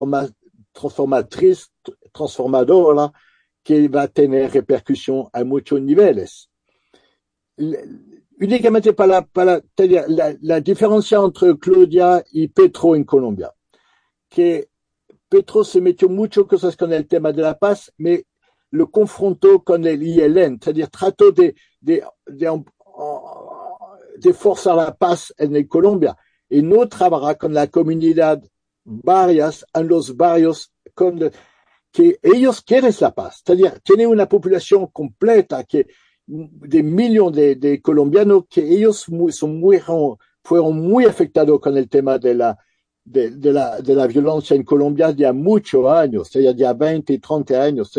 transformatriz, transformadora, que va a tener repercusión a muchos niveles. Únicamente la diferencia entre Claudia y Petro en Colombia, que Petro se metió mucho cosas con el tema de la paz, pero lo confrontó con el ILN, es-à-dire trató de forzar la paz en Colombia y no trabajar con la comunidad varias en los barrios que ellos quieren la paz, es-à-dire tienen una población completa de millones de colombianos que ellos fueron muy afectados con el tema de la violencia en Colombia ya muchos años, es-à-dire ya 20, 30 años,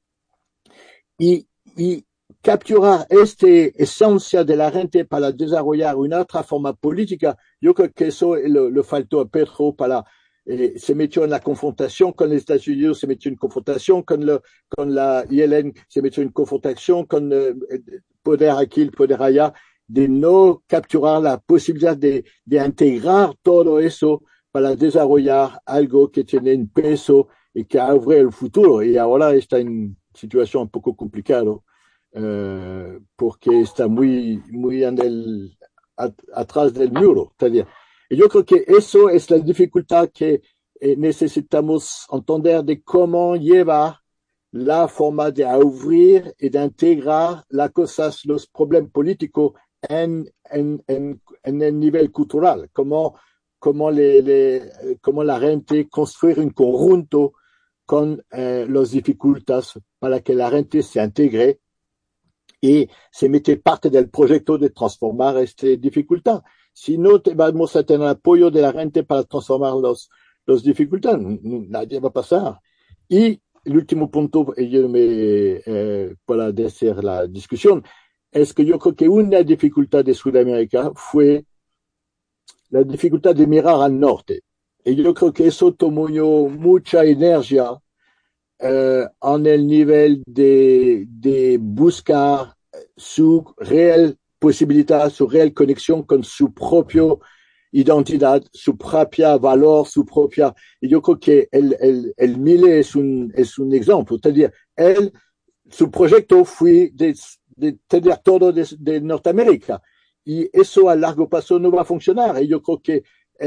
y capturar esta esencia de la gente para desarrollar una otra forma política, yo creo que eso le faltó a Petro se metió en la confrontación con los Estados Unidos, se metió en confrontación con la ILN, se metió en confrontación con poder aquí, el poder allá, de no capturar la posibilidad de integrar todo eso para desarrollar algo que tiene un peso y que abre el futuro. Y ahora está en situación un poco complicada porque está muy atrás del muro. C'est-à-dire, y yo creo que eso es la dificultad que necesitamos entender de cómo llevar la forma de abrir y de integrar las cosas, los problemas políticos en el nivel cultural, cómo la gente construir un conjunto con las dificultades para que la gente se integre y se mete parte del proyecto de transformar esta dificultad. Si no vamos a tener apoyo de la gente para transformar las dificultades, nadie va a pasar. Y el último punto, para decir la discusión, es que yo creo que una dificultad de Sudamérica fue la dificultad de mirar al norte. Y yo creo que eso tomó mucha energía en el nivel de buscar su real posibilidad, su real conexión con su propia identidad, su propia valor, su propia... Y yo creo que el Mille es un ejemplo. Es-à-dire, su proyecto fue de tener todo de Norteamérica. Y eso a largo plazo no va a funcionar. Y yo creo que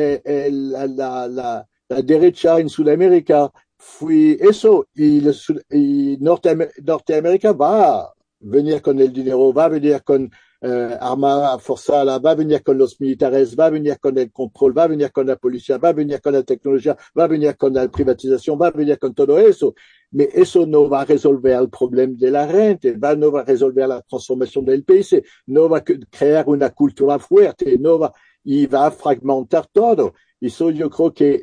la derecha en Sudamérica fue eso. Y Norteamérica va a venir con el dinero, va a venir con arma forzada, va a venir con los militares, va a venir con el control, va a venir con la policía, va a venir con la tecnología, va a venir con la privatización, va a venir con todo eso. Mais eso no va a resolver el problema de la gente, no va a resolver la transformación del país, no va a crear una cultura fuerte, y va a fragmentar todo. Eso yo creo que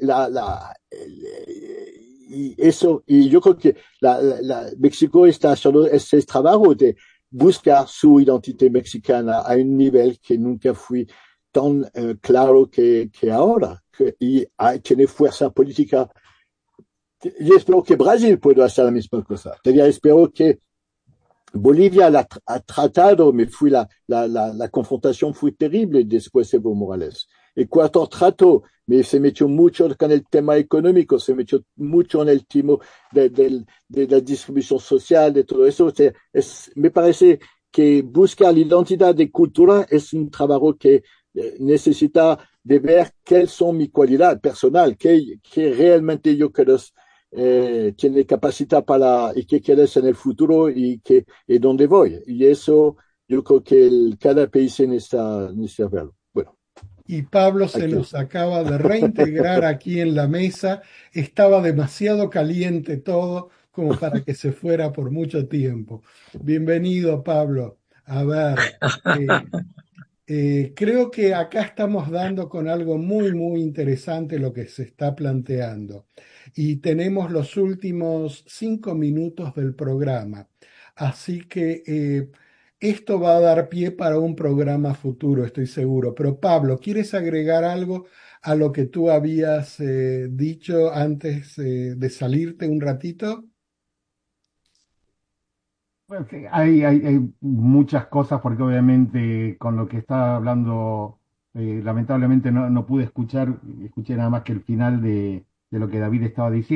y yo creo que México está haciendo ese trabajo de buscar su identidad mexicana a un nivel que nunca fue tan claro que ahora. Y tiene fuerza política. Yo espero que Brasil pueda hacer la misma cosa. Espero que Bolivia ha tratado, mais la confrontación fue terrible después de Evo Morales. Ecuador trató, mais se metió mucho con el tema económico, se metió mucho en el tema de la distribución social, de todo eso. Me parece que buscar la identidad de cultura es un trabajo que necesita de ver cuáles son mis cualidades personales, que realmente yo quiero tiene capacidad y qué quieres en el futuro y dónde voy. Y eso yo creo que cada país necesita verlo. Bueno, Y Pablo se aquí. nos acaba de reintegrar aquí en la mesa. Estaba demasiado caliente todo como para que se fuera por mucho tiempo. Bienvenido, Pablo. A ver, creo que acá estamos dando con algo muy, muy interesante lo que se está planteando. Y tenemos los últimos 5 minutos del programa. Así que esto va a dar pie para un programa futuro, estoy seguro. Pero Pablo, ¿quieres agregar algo a lo que tú habías dicho antes de salirte un ratito? Pues, sí, hay muchas cosas porque obviamente con lo que estaba hablando, lamentablemente no pude escuchar, escuché nada más que el final de lo que David estaba diciendo.